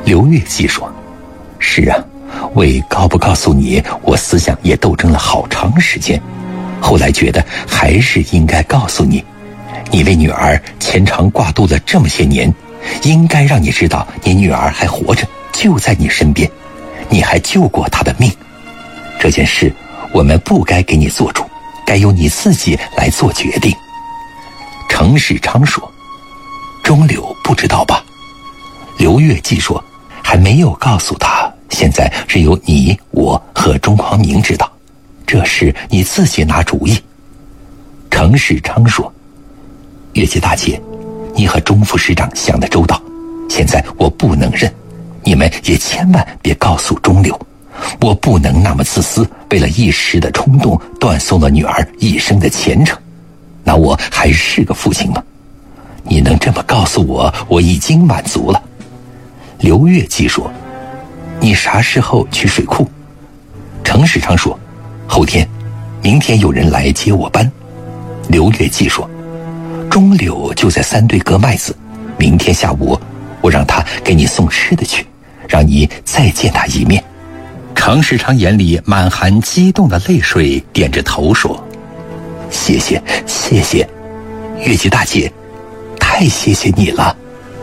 刘月季说：“是啊，为告不告诉你，我思想也斗争了好长时间，后来觉得还是应该告诉你。你为女儿牵肠挂肚了这么些年，应该让你知道你女儿还活着，就在你身边，你还救过她的命。这件事我们不该给你做主，该由你自己来做决定。”程世昌说：“钟柳不知道吧？”刘月季说：“还没有告诉他，现在只有你、我和钟匡明知道，这事你自己拿主意。”程世昌说：“月季大姐，你和钟副师长想得周到，现在我不能认，你们也千万别告诉钟柳，我不能那么自私，为了一时的冲动断送了女儿一生的前程，那我还是个父亲吗？你能这么告诉我，我已经满足了。”刘月季说：“你啥时候去水库？”程世昌说：“后天，明天有人来接我班。”刘月季说：“钟柳就在三队割麦子，明天下午我让他给你送吃的去，让你再见他一面。”程世昌眼里满含激动的泪水，点着头说：“谢谢，谢谢，月季大姐，太谢谢你了。”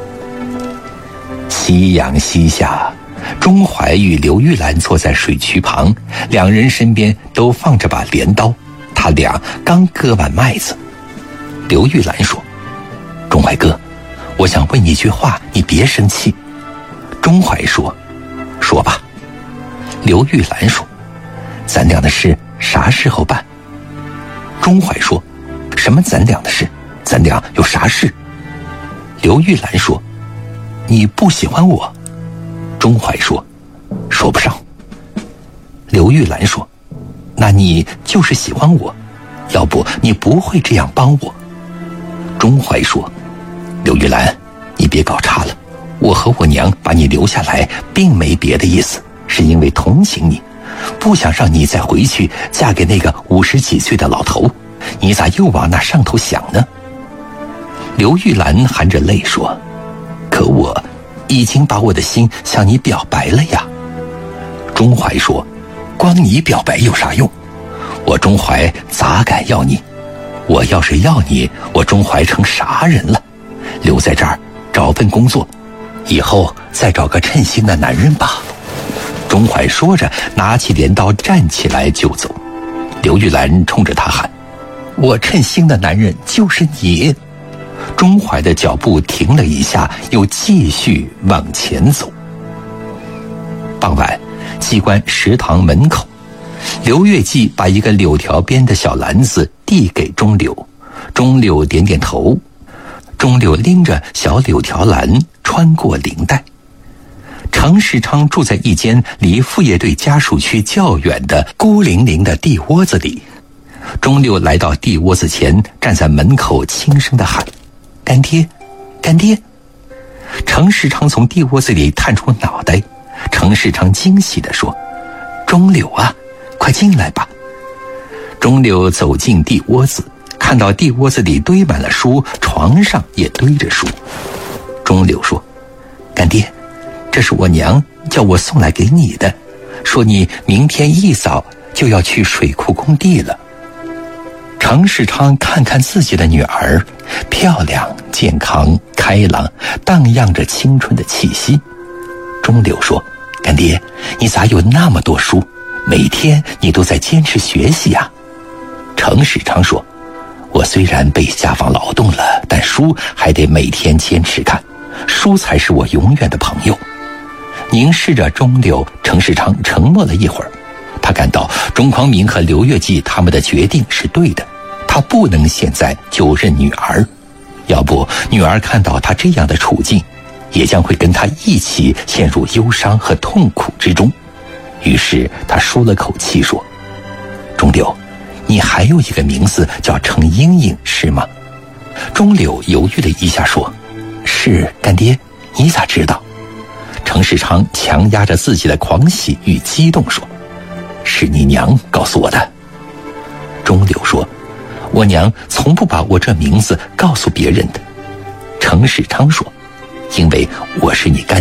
夕阳西下，钟怀与刘玉兰坐在水渠旁，两人身边都放着把镰刀，他俩刚割完麦子。刘玉兰说：“钟怀哥，我想问你一句话，你别生气。”钟怀说：“说吧。”刘玉兰说：“咱俩的事啥时候办？”钟怀说：“什么咱俩的事？咱俩有啥事？”刘玉兰说：“你不喜欢我？”钟怀说：“说不上。”刘玉兰说：“那你就是喜欢我，要不你不会这样帮我。”钟怀说：“刘玉兰，你别搞岔了，我和我娘把你留下来并没别的意思，是因为同情你，不想让你再回去嫁给那个50几岁的老头，你咋又往那上头想呢？”刘玉兰含着泪说：“可我已经把我的心向你表白了呀。”钟怀说：“光你表白有啥用？我钟怀咋敢要你？我要是要你，我钟怀成啥人了？留在这儿找份工作，以后再找个称心的男人吧。”钟怀说着，拿起镰刀站起来就走。刘玉兰冲着他喊：“我称心的男人就是你！”钟怀的脚步停了一下，又继续往前走。傍晚，机关食堂门口，刘月季把一个柳条编的小篮子递给钟柳，钟柳点点头。钟柳拎着小柳条篮穿过林带。程世昌住在一间离副业队家属区较远的孤零零的地窝子里。钟柳来到地窝子前，站在门口轻声地喊：“干爹，干爹！”程世昌从地窝子里探出脑袋，程世昌惊喜地说：“钟柳啊，快进来吧。”钟柳走进地窝子，看到地窝子里堆满了书，床上也堆着书。钟柳说：“干爹，这是我娘叫我送来给你的，说你明天一早就要去水库工地了。”程世昌看看自己的女儿，漂亮、健康、开朗，荡漾着青春的气息。钟柳说：“干爹，你咋有那么多书？每天你都在坚持学习呀？”程世昌说：“我虽然被下放劳动了，但书还得每天坚持看，书才是我永远的朋友。”凝视着钟柳，程世昌沉默了一会儿。他感到钟匡明和刘月季他们的决定是对的，他不能现在就认女儿，要不女儿看到他这样的处境，也将会跟他一起陷入忧伤和痛苦之中。于是他舒了口气说：“钟柳，你还有一个名字叫程莺莺，是吗？”钟柳犹豫了一下说：“是，干爹，你咋知道？”程世昌强压着自己的狂喜与激动说：“是你娘告诉我的。”钟柳说：“我娘从不把我这名字告诉别人的。”程世昌说：“因为我是你干